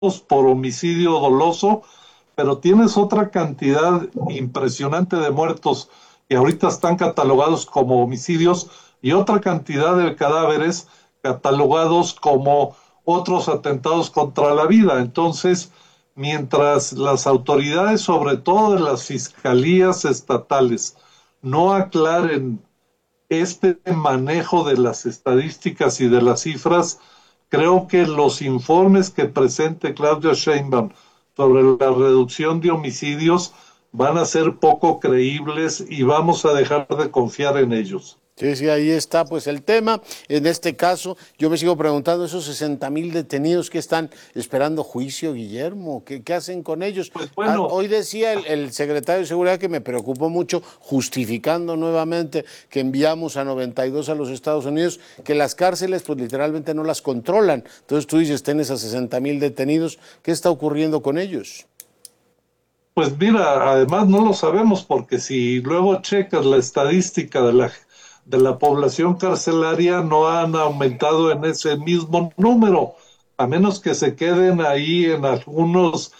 por homicidio doloso, pero tienes otra cantidad impresionante de muertos que ahorita están catalogados como homicidios y otra cantidad de cadáveres catalogados como otros atentados contra la vida. Entonces, mientras las autoridades, sobre todo de las fiscalías estatales, no aclaren este manejo de las estadísticas y de las cifras, creo que los informes que presente Claudia Sheinbaum sobre la reducción de homicidios van a ser poco creíbles y vamos a dejar de confiar en ellos. Sí, ahí está pues el tema. En este caso, yo me sigo preguntando, esos 60,000 detenidos que están esperando juicio, Guillermo, ¿qué hacen con ellos? Pues bueno, hoy decía el secretario de Seguridad, que me preocupó mucho, justificando nuevamente que enviamos a 92 a los Estados Unidos, que las cárceles pues literalmente no las controlan. Entonces tú dices, tienes a 60,000 detenidos, ¿qué está ocurriendo con ellos? Pues mira, además no lo sabemos, porque si luego checas la estadística de la población carcelaria, no han aumentado en ese mismo número, a menos que se queden ahí en algunos,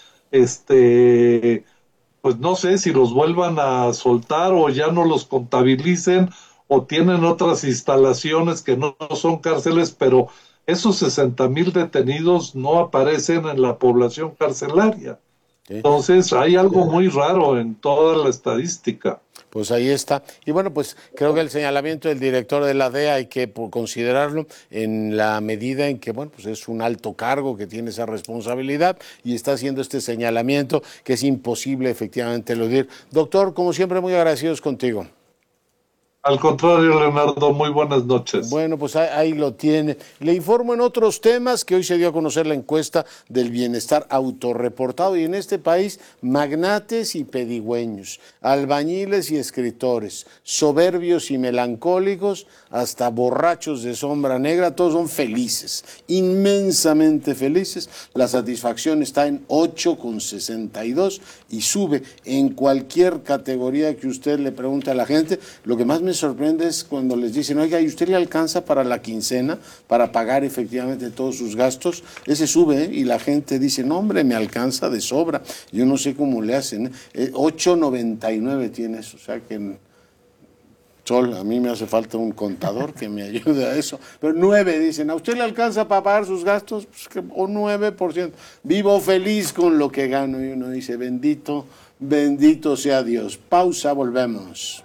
pues no sé si los vuelvan a soltar o ya no los contabilicen o tienen otras instalaciones que no son cárceles, pero esos 60,000 detenidos no aparecen en la población carcelaria. Entonces hay algo muy raro en toda la estadística. Pues ahí está. Y bueno, pues creo que el señalamiento del director de la DEA hay que considerarlo en la medida en que, bueno, pues es un alto cargo que tiene esa responsabilidad y está haciendo este señalamiento que es imposible efectivamente eludir. Doctor, como siempre, muy agradecidos contigo. Al contrario, Leonardo, muy buenas noches. Bueno, pues ahí lo tiene. Le informo en otros temas que hoy se dio a conocer la encuesta del bienestar autorreportado y en este país magnates y pedigüeños, albañiles y escritores, soberbios y melancólicos, hasta borrachos de sombra negra, todos son felices, inmensamente felices. La satisfacción está en 8,62 y sube en cualquier categoría que usted le pregunte a la gente. Lo que más me sorprende es cuando les dicen, oiga, ¿y usted le alcanza para la quincena, para pagar efectivamente todos sus gastos? Ese sube, y la gente dice, no hombre, me alcanza de sobra. Yo no sé cómo le hacen, 8,99 tiene eso, o sea que... Sol, a mí me hace falta un contador que me ayude a eso. Pero 9 dicen, ¿a usted le alcanza para pagar sus gastos? Pues o 9%. Vivo feliz con lo que gano. Y uno dice, bendito, bendito sea Dios. Pausa, volvemos.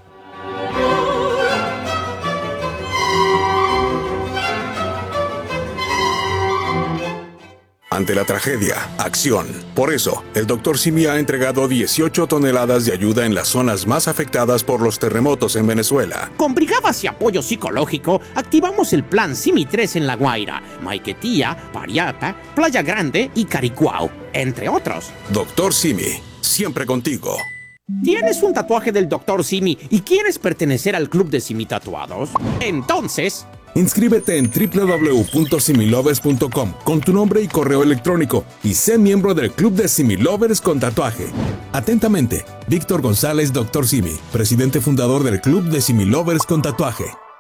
Ante la tragedia, acción. Por eso, el Dr. Simi ha entregado 18 toneladas de ayuda en las zonas más afectadas por los terremotos en Venezuela. Con brigadas y apoyo psicológico, activamos el plan Simi 3 en La Guaira, Maiquetía, Pariata, Playa Grande y Caricuao, entre otros. Dr. Simi, siempre contigo. ¿Tienes un tatuaje del Dr. Simi y quieres pertenecer al club de Simi Tatuados? Entonces... inscríbete en www.similovers.com con tu nombre y correo electrónico y sé miembro del Club de Similovers con tatuaje. Atentamente, Víctor González, Dr. Simi, presidente fundador del Club de Similovers con tatuaje.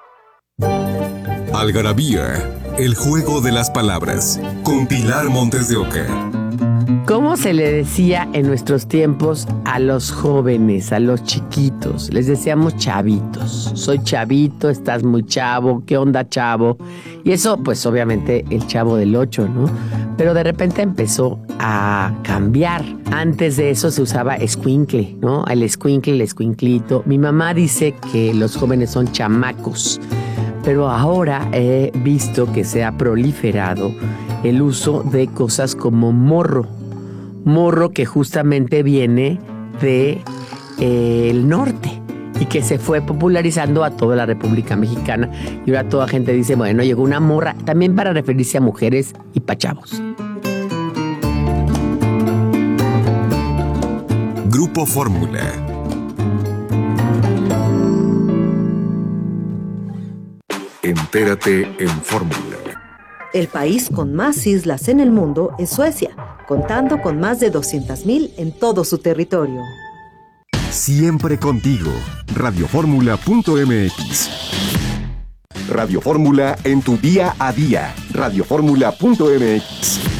Algarabía, el juego de las palabras, con Pilar Montes de Oca. ¿Cómo se le decía en nuestros tiempos a los jóvenes, a los chiquitos? Les decíamos chavitos. Soy chavito, estás muy chavo, ¿qué onda, chavo? Y eso, pues obviamente el Chavo del 8, ¿no? Pero de repente empezó a cambiar. Antes de eso se usaba escuincle, ¿no? El escuincle, el escuinclito. Mi mamá dice que los jóvenes son chamacos. Pero ahora he visto que se ha proliferado el uso de cosas como morro. Morro que justamente viene de el norte y que se fue popularizando a toda la República Mexicana. Y ahora toda gente dice, bueno, llegó una morra, también para referirse a mujeres y pa' chavos. Grupo Fórmula. Entérate en Fórmula. El país con más islas en el mundo es Suecia, contando con más de 200,000 en todo su territorio. Siempre contigo. Radioformula.mx. Radio Fórmula en tu día a día. Radioformula.mx.